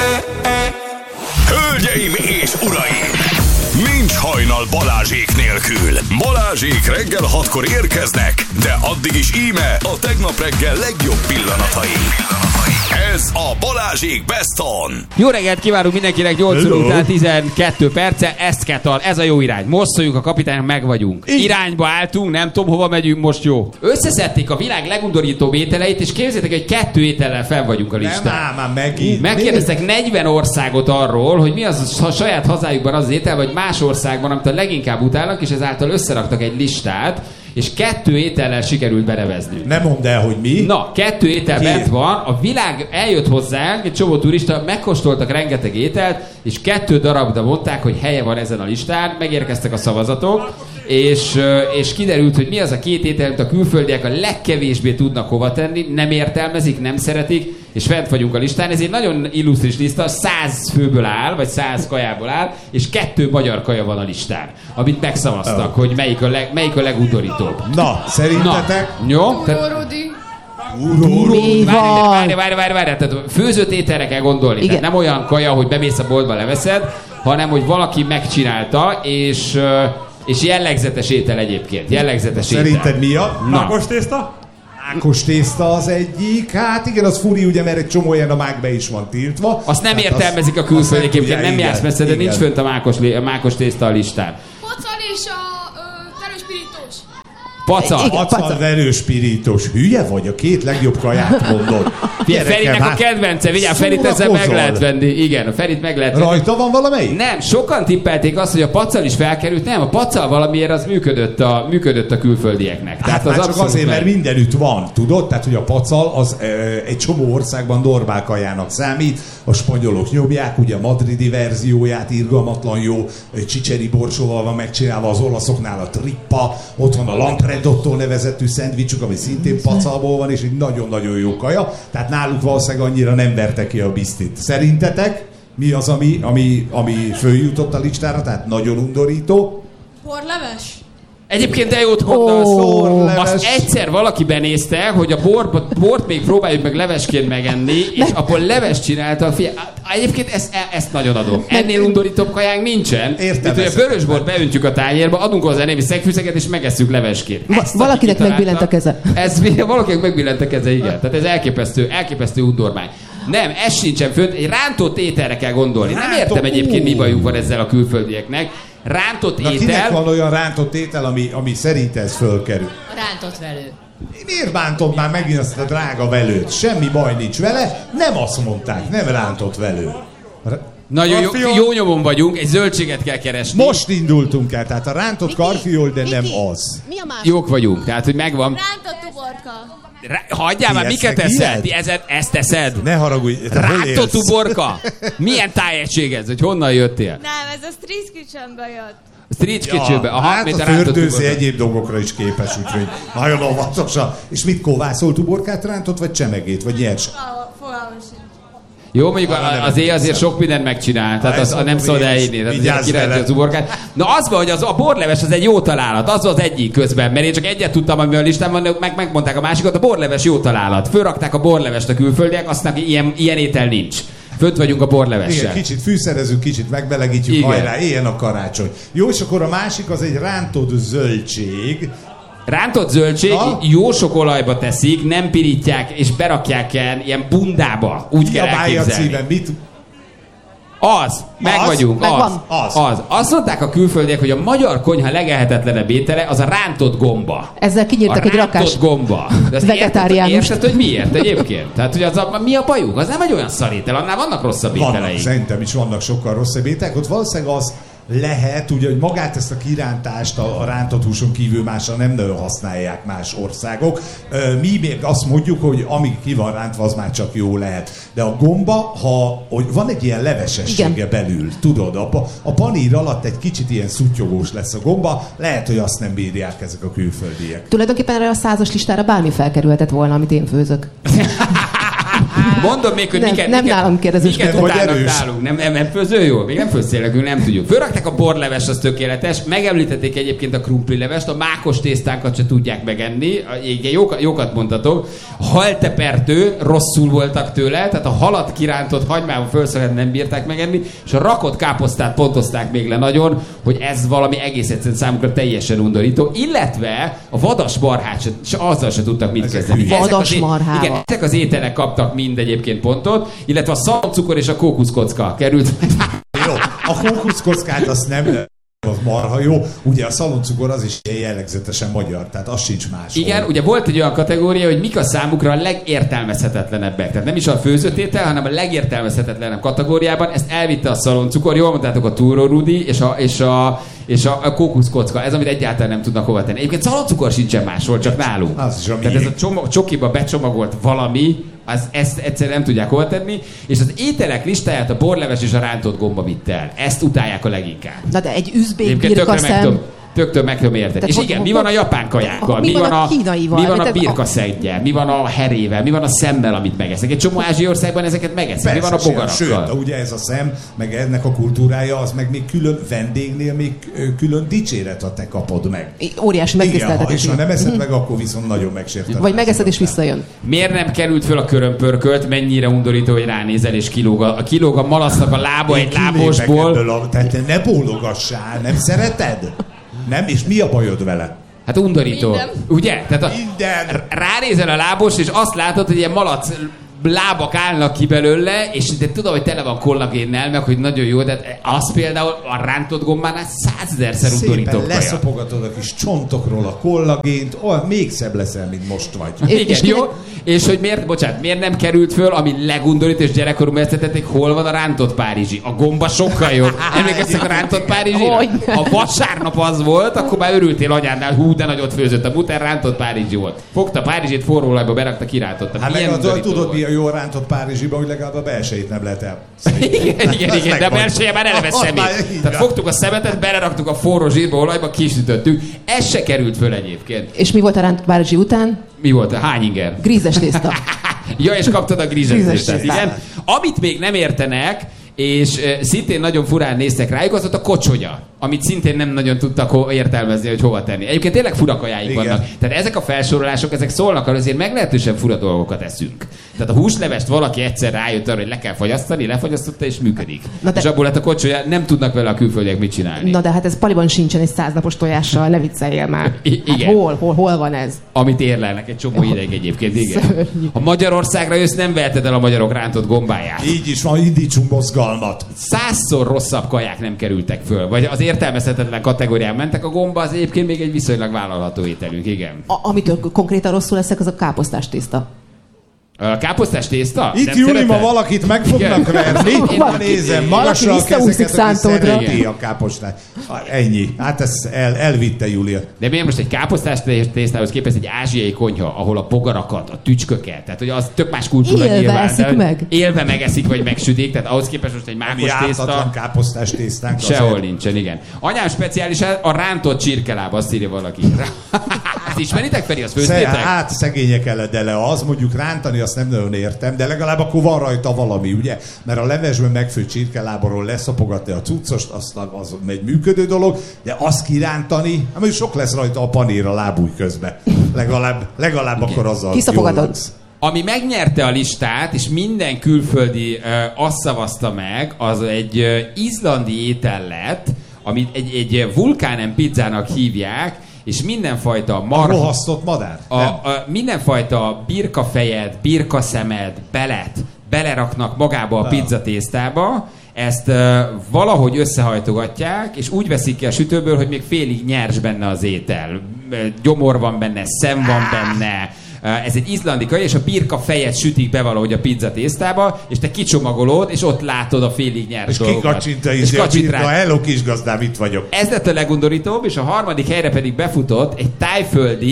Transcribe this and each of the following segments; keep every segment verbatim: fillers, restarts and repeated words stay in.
Hölgyeim és uraim! Nincs hajnal Balázsék nélkül. Balázsék reggel hatkor érkeznek, de addig is íme a tegnap reggel legjobb pillanatai. Ez a Balázsék Best On. Jó reggelt kívánunk mindenkinek, nyolc óra után tizenkettő perce, ezt kell tal, ez a jó irány. Most szóljuk a kapitánynak, meg vagyunk. Így. Irányba álltunk, nem tudom hova megyünk, most jó. Összeszedték a világ legundorítóbb ételeit, és képzeljétek, hogy kettő étellel fel vagyunk a listán. Nem, már megint. Megkérdeztek negyven országot arról, hogy mi az a saját hazájukban az étel, vagy más országban, amit a leginkább utálnak, és ezáltal összeraktak egy listát, és kettő étellel sikerült beneveznünk. Nem mondd el, hogy mi. Na, kettő étel Ki? bent van, a világ eljött hozzánk, egy csomó turista, megkóstoltak rengeteg ételt, és kettő darabra mondták, hogy helye van ezen a listán, megérkeztek a szavazatok, és, és kiderült, hogy mi az a két étel, amit a külföldiek a legkevésbé tudnak hova tenni, nem értelmezik, nem szeretik, és fent vagyunk a listán. Ez egy nagyon illusztris lista, száz főből áll, vagy száz kajából áll, és kettő magyar kaja van a listán, amit megszavaztak, oh. hogy melyik a, leg, melyik a legundorítóbb. Na, szerintetek? Na, jó? Urórodi. Urórodi. Várj, várj, várj, várj, tehát főzött ételre kell gondolni. Tehát nem olyan kaja, hogy bemész a boltba, leveszed, hanem hogy valaki megcsinálta, és... És jellegzetes étel egyébként. Jellegzetes étel. Szerinted mi a? Mákos tészta? Mákos tészta az egyik. Hát igen, az furi, ugye, mert egy csomó ilyen a mákbe is van tiltva. Azt nem hát értelmezik az, a külföldiek, egyébként nem jársz messze, de igen. nincs fönt a mákos, a mákos tészta a listán. Pocal és a verőspirítós. Pacal. Pacal, verőspirítós. Hülye vagy? A két legjobb kaját mondod. Ferinek a kedvence, vigyázz, Ferit ezzel meg lehet venni. Igen, a Ferit meg lehet venni. Rajta van valamelyik? Nem, sokan tippelték azt, hogy a pacal is felkerült. Nem, a pacal valamiért az működött a, működött a külföldieknek. Hát Tehát már az csak azért, meg... mert mindenütt van, tudod? Tehát, hogy a pacal az e, egy csomó országban normál kajának számít. A spanyolok nyomják, ugye a madridi verzióját, irgalmatlan jó csicseri borsóval van megcsinálva, az olaszoknál a trippa, ott van a lampredotto nevezetű szendvicsük, ami szintén pacalból van, és egy nagyon-nagyon jó kaja. Tehát náluk valószínűleg annyira nem verte ki a bisztit. Szerintetek mi az, ami, ami, ami följutott a listára, tehát nagyon undorító? Porleves. Egyébként de jót mondasz. Oh, azt egyszer valaki benézte, hogy a bort, bort még próbáljuk meg levesként megenni, és akkor leves csinálta a fia. Egyébként ezt, ezt nagyon adom. Ennél undorítóbb kajánk nincsen. Értem. Mint hogy a vörösbort beöntjük a tányérba, adunk hozzá némi szegfűszeget, és megesszük levesként. Va- valakinek megbillent a keze. Ez valakinek megbillent a keze, igen. Tehát ez elképesztő, elképesztő undormány. Nem, ez sincsen fönt, egy rántott ételre kell gondolni. Nem értem egyébként, mi bajuk van ezzel a külföldieknek. Rántott Na, étel... kinek van olyan rántott étel, ami, ami szerint ez fölkerül? A rántott velő. Miért bántod már megint azt a drága velőt? Semmi baj nincs vele, nem azt mondták, nem rántott velő. Na jó, jó, jó nyomon vagyunk, egy zöldséget kell keresni. Most indultunk el, tehát a rántott Miki, karfiol, de Miki, nem az. Mi a másik? Jók vagyunk, tehát hogy megvan. Rántott uborka. Rá, hagyjál már, miket eszel? Ti ezed, ezt teszed? Ne haragudj. Rántott uborka? Milyen tájegység ez, hogy honnan jöttél? Nem, ez a Street Kitchenből jött. Street Kitchenbe. Aha, hát a fördőző egyéb dolgokra is képes, úgyhogy nagyon óvatosan. És mit kóvászolt uborkát rántott, vagy csemegét, vagy nyers? Fogalmam sincs. Jó, mondjuk az éj azért sok mindent megcsinál, tehát az, az nem szabad elhinni, tehát királyni az uborkát. Na az van, hogy az, a borleves az egy jó találat, az az egyik közben, mert én csak egyet tudtam, ami a listán van, meg megmondták a másikat, a borleves jó találat. Fölrakták a borlevest a külföldiek, aztán ilyen, ilyen étel nincs. Fönt vagyunk a borlevessel. Igen, kicsit fűszerezünk, kicsit megbelegítjük, igen. Hajrá, éljen a karácsony. Jó, és akkor a másik az egy rántott zöldség. Rántott zöldség, ha? Jó sok olajba teszik, nem pirítják, és berakják ilyen, ilyen bundába. Úgy kell elképzelni. Címen, mit? Az, meg az? vagyunk, meg az, az, az. Azt mondták a külföldiek, hogy a magyar konyha legelhetetlenebb étele az a rántott gomba. Ezzel kinyírtak egy rakás rántott gomba. De vegetáriánust. Érted, érted, hogy miért egyébként? Tehát, hogy az a, mi a bajuk? Az nem egy olyan szarétel, annál vannak rosszabb ételei. Vannak, szerintem is vannak sokkal rosszabb ételek. Ott valószínűleg az lehet, ugye, hogy magát ezt a kirántást a, a rántott húson kívül másra nem nagyon használják más országok. Mi még azt mondjuk, hogy amíg ki van rántva, az már csak jó lehet. De a gomba, ha hogy van egy ilyen levesessége igen. belül, tudod, a, a panír alatt egy kicsit ilyen szuttyogós lesz a gomba, lehet, hogy azt nem bírják ezek a külföldiek. Tulajdonképpen erre a százas listára bármi felkerülhetett volna, amit én főzök. Mondom még, hogy nem, miket, nem miket, nálam kérdezős. miket vagy utálnak erős. nálunk. Nem, nem, nem főző jó? Még nem főztélekünk, nem tudjuk. Fölrakták a borleves, az tökéletes. Megemlítették egyébként a krumplilevest, a mákos tésztánkat se tudják megenni. Igen, jókat, jókat mondtatok. Haltepertő, rosszul voltak tőle, tehát a halat kirántott hagymával fölszöget nem bírták megenni, és a rakott káposztát pontozták még le nagyon, hogy ez valami egész egyszerűen számukra teljesen undorító, illetve a vadas marhát se, se, azzal se tudtak mit kezdeni. Vadas marhával. Igen, ezek az ételek kaptak mind egyébként pontot, illetve a szalcukor és a kókuszkocka került. Jó, a kókuszkockát azt nem... az marha jó. Ugye a szaloncukor az is jellegzetesen magyar, tehát az sincs más. Igen, ugye volt egy olyan kategória, hogy mik a számukra a legértelmezhetetlenebbek. Tehát nem is a főzőtétel, hanem a legértelmezhetetlenebb kategóriában. Ezt elvitte a szaloncukor, jól mondtátok, a túró rudi és a, és a, és a, a kókuszkocka. Ez, amit egyáltalán nem tudnak hova tenni. Egyébként szaloncukor sincsen máshol, csak nálunk. Az is a Tehát ez a csomag, csokiba becsomagolt valami, az, ezt egyszerűen nem tudják hova tenni, és az ételek listáját a borleves és a rántott gomba vitt el. Ezt utálják a leginkább. Na de egy üzbék Egyébként tökre meg birkaszem... tudom, töktől meg tudom érteni. Tehát És hogy- igen, hogy- mi van a japán kajákkal? mi van a kínaival? Mi van a Tehát a- birkaszeggyel? Mi van a herével? Mi van a szemmel, amit megeszek? Egy csomó ázsiai országban ezeket megeszik. Mi van a Persze, bogarakkal? sőt, ugye ez a szem, meg ennek a kultúrája, az meg még külön vendégnél még ö, külön dicséret, ha te kapod meg. Óriási Igen, ha, megtiszteltetés. és ha nem eszed meg, akkor viszont nagyon megsérted. Vagy megeszed és visszajön. Miért nem került föl a körömpörkölt? Mennyire undorító, hogy ránézel és kilóg a, a, kilóg a malasznak a lába egy lábosból. A, tehát te ne bólogassál, nem szereted? Nem? És mi a bajod vele? Hát undorító. Minden. Ugye? Tehát a, Minden. ránézel a lábos, és azt látod, hogy ilyen malac lábak állnak ki belőle, és de tudom, hogy tele van kollagénnel, meg hogy nagyon jó, de az például a rántott gombánál százezerszer undorító Szépen kaja. leszopogatod a kis csontokról a kollagént, olyan még szebb leszel, mint most vagy. Igen, És jó? kinek- És hogy miért, bocsánat, miért nem került föl, ami legundorító, és gyerekkoromban ezt tették, hol van a rántott párizsi? A gomba sokkal jobb. Emlékeztek a rántott párizsira? Hogyne. A vasárnap az volt, akkor már örültél anyádnál, hú, de nagyot főzött. A buter rántott párizsi volt. Fogta Párizsit, forró olajba berakta, kirántotta. Hát Milyen meg a, undorító tudod, volt. mi a jó rántott Párizsiban, hogy legalább a belsejét nem lehet el. Igen, igen, Az igen, de a megvan. belseje már eleve Az szemét. már így Tehát van. fogtuk a szemetet, beleraktuk a forró zsírba, olajba, kisütöttük. Ez se került föl egyébként. És mi volt a rántott párizsi után? Mi volt? Hány inger? Grízes tészta. Ja, és kaptad a Grízes grízestésztát, tésztát. igen. Amit még nem értenek, és uh, szintén nagyon furán néztek rájuk, az volt a kocsonya, amit szintén nem nagyon tudtak ho- értelmezni, hogy hova tenni. Egyébként tényleg fura kajáik Igen. vannak. Tehát ezek a felsorolások, ezek szólnak arra, azért meglehetősen fura dolgokat eszünk. Tehát a húslevest valaki egyszer rájött arra, hogy le kell fagyasztani, lefagyasztotta és működik. Na de- És abból lett a kocsolya, nem tudnak vele a külföldiek mit csinálni. Na de hát ez paliban sincsen egy száznapos tojással, ne vicceljél már. I- Hát igen. hol, hol, hol van ez? Amit érlelnek egy csomó ideig egyébként, igen. Szörnyű. Ha Magyarországra jössz, nem veheted el a magyarok rántott gombáját. Így is van, indítsunk mozgalmat. Százszor rosszabb kaják nem kerültek föl, vagy az értelmezhetetlen kategórián mentek. A gomba az egyébként még egy viszonylag vállalható ételünk, igen. A, amitől konkrétan rosszul leszek, az a káposztás tészta. A káposztás tészta? Itt Nem Júli, ma szereted? valakit meg fognak Igen. verni. Én- Ma nézem, Valaki magasra a visszaúszik kezeket, aki szántódra. szereti a kápostát. Ennyi. Hát ez el, elvitte Júlia. De miért most egy káposztás tésztához képest egy ázsiai konyha, ahol a bogarakat, a tücsköket, tehát hogy az tök más kultúra Élve nyilván. eszik de meg. Élve megeszik, vagy megsütik, tehát ahhoz képest most egy Mi mákos ártatlan tészta. káposztás tésztánk. Sehol azért. nincsen, igen. Anyám speciális a rántott csirkeláb, azt írja valaki. Ezt ismeritek, Feri, azt Sze- főztétek? Hát szegények eledele az, mondjuk rántani azt nem nagyon értem, de legalább akkor van rajta valami, ugye? Mert a levesben megfőtt csirkeláborról leszapogatni a cuccost, az, az egy működő dolog, de azt kirántani, hát mondjuk sok lesz rajta a panír a lábúj közben. Legalább, legalább akkor azzal Kiszapogatod. jól laksz. Ami megnyerte a listát, és minden külföldi uh, azt szavazta meg, az egy uh, izlandi étel lett, amit egy, egy vulkánen pizzának hívják, és mindenfajta A marha... rohasztott madár? A, a, mindenfajta birkafejed, birkaszemed, belet beleraknak magába a pizzatésztába, ezt uh, valahogy összehajtogatják, és úgy veszik ki a sütőből, hogy még félig nyers benne az étel. Gyomor van benne, szem van benne. Uh, ez egy izlandi kaja, és a birka fejet sütik be valahogy a pizzatésztába, és te kicsomagolod, és ott látod a félig nyers És dolgokat. kikacsinta És is a kacsint birka, rá. hello kisgazdám, itt vagyok. Ez lett a legundorítóbb, és a harmadik helyre pedig befutott egy tájföldi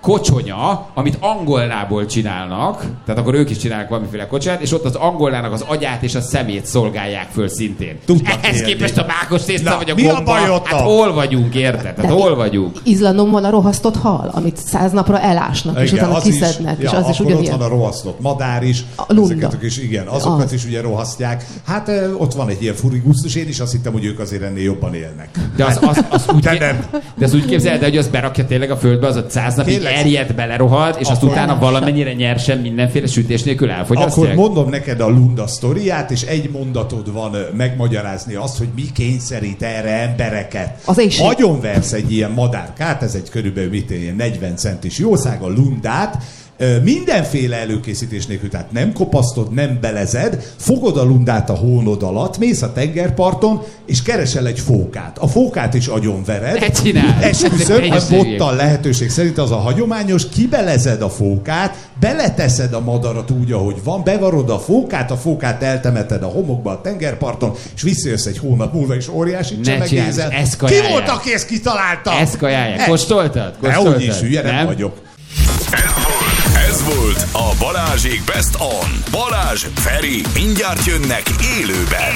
kocsonya, amit angolnából csinálnak, tehát akkor ők is csinálnak valamiféle kocsonyát, és ott az angolnának az agyát és a szemét szolgálják föl szintén. Tudnak Ehhez élni. képest a mákos tészta Na, vagy a mi a gomba, baj ott hát a- hol vagyunk, érted? Tehát hol vagyunk? Izlandon van a rohasztott hal, amit száz napra elásnak, és Igen, utána az is, kiszednek, ja, és az is akkor ott ugyanilyen. van a rohasztott madár is, A lunda. ezeket is, igen, azokat Az. is ugye rohasztják. Hát eh, ott van egy ilyen furigusztus, én is azt hittem, hogy ők azért ennél jobban élnek. De az, az, az úgy, De ké- nem. de az úgy képzeld, hogy az berakja tényleg a földbe, az a száz napig Tényleg? erjed, belerohad, és azt Akkor- utána valamennyire nyersen mindenféle sütés nélkül elfogyasztják. Akkor mondom neked a Lunda sztoriát, és egy mondatod van ö, megmagyarázni azt, hogy mi kényszerít erre embereket. Az éjség. Agyonversz egy ilyen madárkát, ez egy körülbelül mit én, ilyen negyven centis jószág, a Lundát, ö, mindenféle előkészítés nélkül, tehát nem kopasztod, nem belezed, fogod a Lundát a hónod alatt, mész a tengerparton, és keresel egy fókát. A fókát is agyonvered. Ne csináld! Esküszöm, Ez a hülyeség. bottal lehetőség szerint az a hagyományos, kibelezed a fókát, beleteszed a madarat úgy, ahogy van, bevarod a fókát, a fókát eltemeted a homokba a tengerparton, és visszajössz egy hónap múlva, és óriási Ne csemegézel. csináld, ezt Ki kajálják. volt, aki ezt kitalálta? Ezt kajálják. Ez. Kóstoltad? Dehogy is, Kóstoltad? hülye nem vagyok. Ez volt a Balázsék Best On. Balázs, Feri, mindjárt jönnek élőben.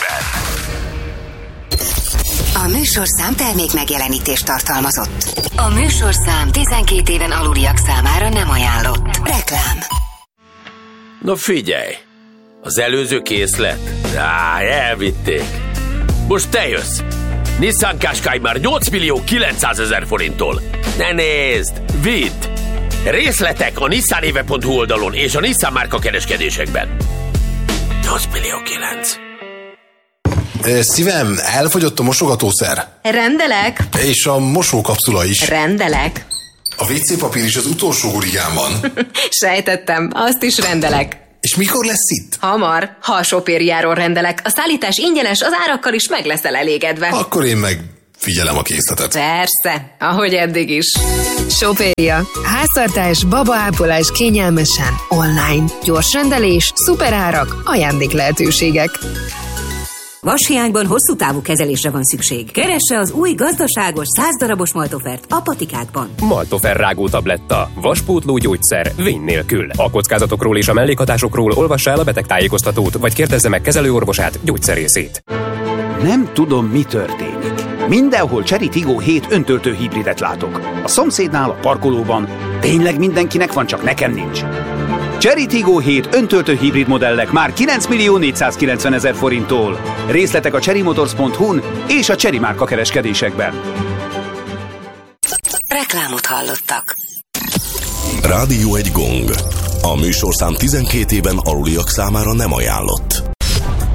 A műsorszám termék megjelenítést tartalmazott. A műsorszám tizenkét éven aluliak számára nem ajánlott. Reklám. Na figyelj, az előző készlet? Á, elvitték. Most te jössz. Nissan Qashqai már nyolc millió kilencszázezer forinttól. Ne nézd, vidd! Részletek a nissanéve pont hu oldalon és a Nissan márka kereskedésekben. nyolc millió kilenc. Ö, Szívem, elfogyott a mosogatószer. Rendelek. És a mosókapszula is. Rendelek. A vé cé papír is az utolsó hurigán van. Sejtettem, azt is rendelek. És mikor lesz itt? Hamar, ha a Sopériáról rendelek, a szállítás ingyenes, az árakkal is meg leszel elégedve. Akkor én meg figyelem a készletet. Persze, ahogy eddig is. Sopéria. Háztartás, babaápolás kényelmesen. Online. Gyors rendelés, szuperárak, ajándék lehetőségek. Vashiányban hosszú távú kezelésre van szükség. Keresse az új gazdaságos száz darabos Maltofert a patikákban. Maltofer rágó tabletta. Vaspótló gyógyszer. Vény nélkül. A kockázatokról és a mellékhatásokról olvassa el a betegtájékoztatót, vagy kérdezze meg kezelőorvosát, gyógyszerészét. Nem tudom, mi történik. Mindenhol Chery Tiggo hét öntöltő hibridet látok. A szomszédnál, a parkolóban. Tényleg mindenkinek van, csak nekem nincs. Chery Tiggo hét öntöltő hibrid modellek már kilenc millió négyszázkilencven ezer forinttól. Részletek a chery motors pont hu-n és a Chery márka kereskedésekben. Reklámot hallottak. Rádió egy gong. A műsorszám tizenkét éven aluliak számára nem ajánlott.